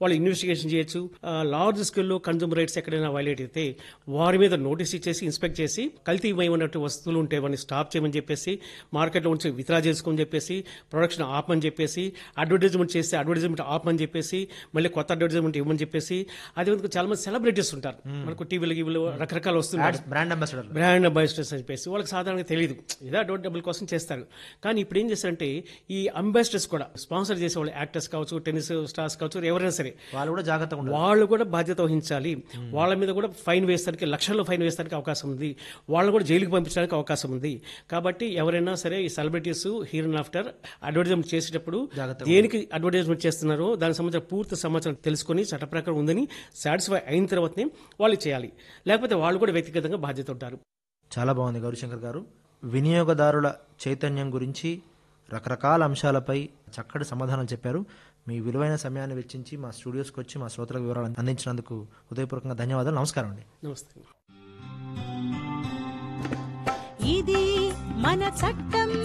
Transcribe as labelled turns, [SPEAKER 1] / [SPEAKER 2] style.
[SPEAKER 1] వాళ్ళు ఇన్వెస్టిగేషన్ చేయొచ్చు. లార్జ్ స్కేల్లో కన్జ్యూమర్ రైట్స్ ఎక్కడైనా వైలేట్ అయితే వారి మీద నోటీస్ ఇచ్చేసి ఇన్స్పెక్ట్ చేసి కల్తీమయమైనటువంటి వస్తువులు ఉంటే వాటిని స్టాప్ చేయమని చెప్పేసి, మార్కెట్లో ఉంచి విత్డ్రా చేసుకోమని చెప్పేసి, ప్రొడక్షన్ ఆపమని చెప్పేసి, అడ్వర్టైజ్మెంట్ చేస్తే అడ్వర్టైజ్మెంట్ ఆపమని చెప్పేసి, మళ్ళీ కొత్త అడ్వర్టైజ్మెంట్ ఇవ్వమని చెప్పేసి. అదేవిధంగా చాలా మంది సెలబ్రిటీస్ ఉంటారు మనకు టీవీలో రకరకాల వస్తున్నారు,
[SPEAKER 2] బ్రాండ్ అంబాసిడర్
[SPEAKER 1] అంబాసిడర్స్ అని చెప్పేసి. వాళ్ళకి సాధారణంగా తెలియదు, ఏదో డబ్బుల కోసం చేస్తారు. కానీ ఇప్పుడు ఏం చేస్తారంటే ఈ అంబాసిడర్స్ కూడా స్పాన్సర్ చేసే వాళ్ళు యాక్టర్స్ కావచ్చు, టెన్నిస్ స్టార్స్ కావచ్చు, ఎవరైనా సరే
[SPEAKER 2] వాళ్ళు కూడా జాగ్రత్తగా ఉండాలి.
[SPEAKER 1] వాళ్ళు కూడా బాధ్యత వహించాలి. వాళ్ళ మీద కూడా ఫైన్ వేస్తానికి, లక్షల్లో ఫైన్ వేస్తానికి అవకాశం ఉంది. వాళ్ళని కూడా జైలుకి పంపించడానికి అవకాశం ఉంది. కాబట్టి ఎవరైనా సరే ఈ celebrities here and after advertisement చేసేటప్పుడు దేనికి అడ్వర్టైజ్మెంట్ చేస్తున్నారో దానికి సంబంధించిన పూర్తి సమాచారం తెలుసుకొని చట్ట ప్రకారం ఉందని సాటిస్ఫై అయిన తర్వాతనే వాళ్ళు చేయాలి. లేకపోతే వాళ్ళు కూడా వ్యక్తిగతంగా బాధ్యత ఉంటారు.
[SPEAKER 2] చాలా బాగుంది గౌరీశంకర్ గారు. వినియోగదారుల చైతన్యం గురించి రకరకాల అంశాలపై చక్కటి సమాధానాలు చెప్పారు. మీ విలువైన సమయాన్ని వెచ్చించి మా స్టూడియోస్కి వచ్చి మా శ్రోతలకు వివరాలు అందించినందుకు హృదయపూర్వకంగా ధన్యవాదాలు. నమస్కారం అండి.
[SPEAKER 1] నమస్తే.
[SPEAKER 3] ఇది మన చట్టం.